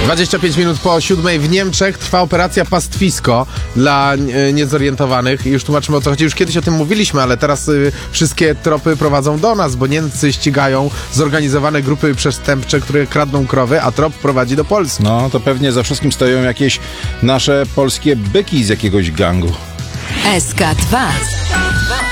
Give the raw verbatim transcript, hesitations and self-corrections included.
dwadzieścia pięć minut po siódmej w Niemczech trwa operacja Pastwisko dla e, niezorientowanych. Już tłumaczymy, o co chodzi. Już kiedyś o tym mówiliśmy, ale teraz y, wszystkie tropy prowadzą do nas, bo Niemcy ścigają zorganizowane grupy przestępcze, które kradną krowy, a trop prowadzi do Polski. No, to pewnie za wszystkim stoją jakieś nasze polskie byki z jakiegoś gangu. S K dwa.